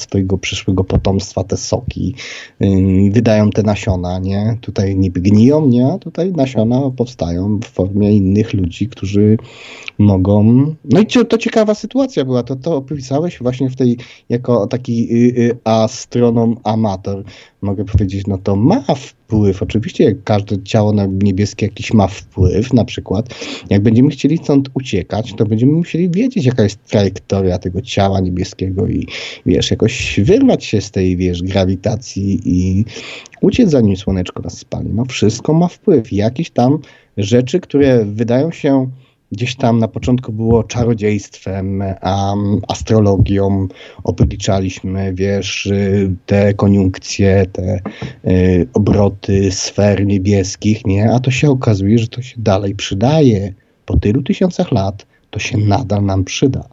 swojego przyszłego potomstwa te soki, wydają te nasiona, nie? Tutaj niby gniją, nie? A tutaj nasiona powstają w formie innych ludzi, którzy mogą... No i to ciekawa sytuacja była, to opisałeś właśnie w tej, jako taki astronom amator. Mogę powiedzieć, no to ma wpływ. Oczywiście jak każde ciało niebieskie jakiś ma wpływ, na przykład jak będziemy chcieli stąd uciekać, to będziemy musieli wiedzieć, jaka jest trajektoria tego ciała niebieskiego i wiesz, jakoś wyrwać się z tej, wiesz, grawitacji i uciec, zanim słoneczko nas spali. No wszystko ma wpływ. Jakieś tam rzeczy, które wydają się gdzieś tam na początku było czarodziejstwem, astrologią, obliczaliśmy, wiesz, te koniunkcje, te obroty sfer niebieskich, nie? A to się okazuje, że to się dalej przydaje. Po tylu tysiącach lat to się nadal nam przyda.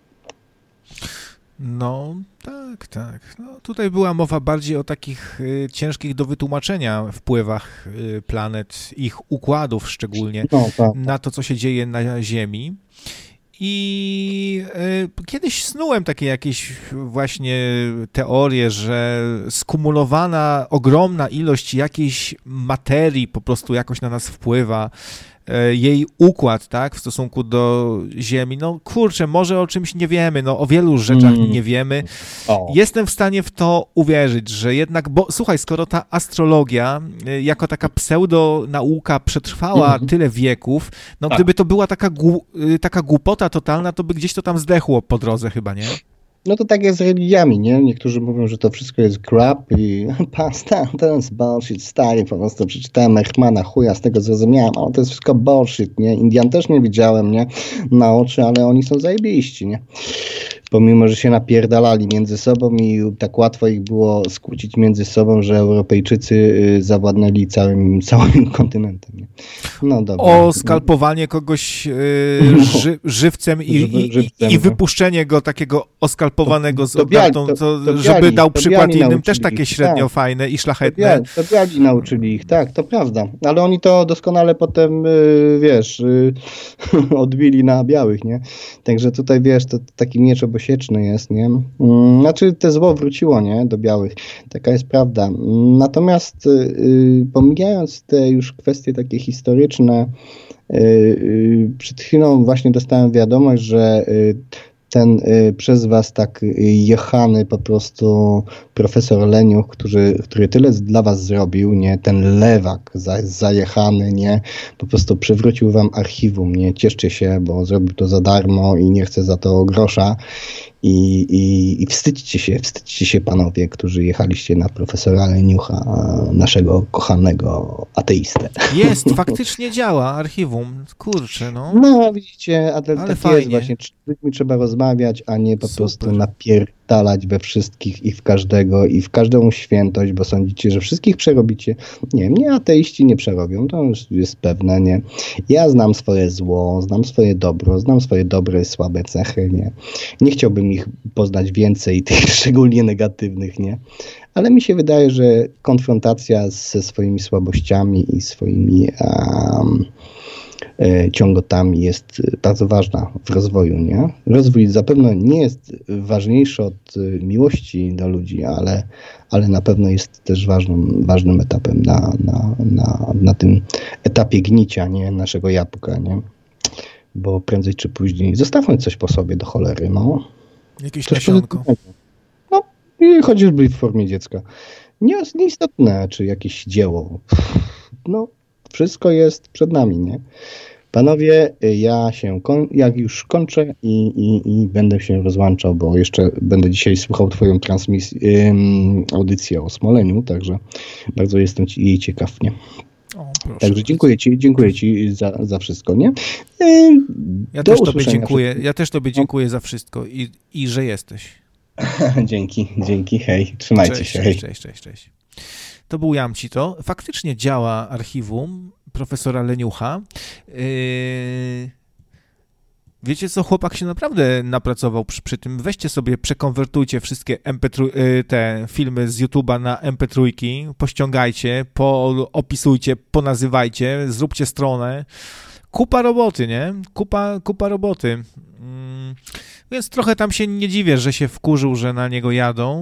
No, tak. No, tutaj była mowa bardziej o takich ciężkich do wytłumaczenia wpływach planet, ich układów szczególnie, na to, co się dzieje na Ziemi. I kiedyś snułem takie jakieś właśnie teorie, że skumulowana ogromna ilość jakiejś materii po prostu jakoś na nas wpływa, jej układ, tak, w stosunku do Ziemi. No kurczę, może o czymś nie wiemy, no o wielu rzeczach nie wiemy. Jestem w stanie w to uwierzyć, że jednak, bo słuchaj, skoro ta astrologia jako taka pseudonauka przetrwała tyle wieków, no gdyby to była taka głupota totalna, to by gdzieś to tam zdechło po drodze chyba, nie? No to tak jest z religiami, nie? Niektórzy mówią, że to wszystko jest crap i to jest bullshit, stary, po prostu przeczytałem Eichmana, chuja, z tego zrozumiałem, ale to jest wszystko bullshit, nie? Indian też nie widziałem, nie? Na oczy, ale oni są zajebiści, nie? Pomimo, że się napierdalali między sobą i tak łatwo ich było skłócić między sobą, że Europejczycy zawładnęli całym kontynentem. Nie? No dobra. O skalpowanie kogoś żywcem i wypuszczenie go takiego oskalpowanego z ogartą, żeby dał przykład innym, też takie średnio fajne i szlachetne. To biali nauczyli ich, tak, to prawda. Ale oni to doskonale potem, wiesz, odbili na białych, nie? Także tutaj, wiesz, to taki miecz obosieczny jest, nie? Znaczy te zło wróciło, nie? Do białych. Taka jest prawda. Natomiast pomijając te już kwestie takie historyczne, przed chwilą właśnie dostałem wiadomość, że ten przez was tak jechany po prostu profesor Leniuch, który tyle dla was zrobił, nie, ten lewak zajechany, nie, po prostu przywrócił wam archiwum, nie, cieszcie się, bo zrobił to za darmo i nie chce za to grosza i wstydźcie się panowie, którzy jechaliście na profesora Leniucha, naszego kochanego ateistę. Jest, faktycznie działa archiwum, kurczę, no. No, widzicie, Adel, ale tak fajnie. jest właśnie, z ludźmi trzeba rozmawiać, a nie po prostu napierdalać we wszystkich i w każdego i w każdą świętość, bo sądzicie, że wszystkich przerobicie. Nie, mnie ateiści nie przerobią, to już jest pewne, nie. Ja znam swoje zło, znam swoje dobro, znam swoje dobre i słabe cechy, nie. Nie chciałbym ich poznać więcej, tych szczególnie negatywnych, nie. Ale mi się wydaje, że konfrontacja ze swoimi słabościami i swoimi ciągotami jest bardzo ważna w rozwoju, nie? Rozwój zapewne nie jest ważniejszy od miłości do ludzi, ale na pewno jest też ważnym etapem na tym etapie gnicia, nie? Naszego jabłka, nie? Bo prędzej czy później zostawmy coś po sobie do cholery, no. Jakieś nasionko. No, i chociażby w formie dziecka. Nieistotne, czy jakieś dzieło. No, wszystko jest przed nami, nie? Panowie, jak już kończę i będę się rozłączał, bo jeszcze będę dzisiaj słuchał twoją audycję o Smoleniu, także bardzo jestem jej ciekaw, nie? O, proszę. Także dziękuję ci za wszystko, nie? Ja też tobie dziękuję. Ja też tobie dziękuję za wszystko i że jesteś. Dzięki, hej, trzymajcie się. Hej. Cześć. To był Jamcito. Faktycznie działa archiwum profesora Leniucha. Wiecie co, chłopak się naprawdę napracował przy tym. Weźcie sobie, przekonwertujcie wszystkie te filmy z YouTube'a na MP3, pościągajcie, opisujcie, ponazywajcie, zróbcie stronę. Kupa roboty, nie? Kupa roboty. Więc trochę tam się nie dziwię, że się wkurzył, że na niego jadą.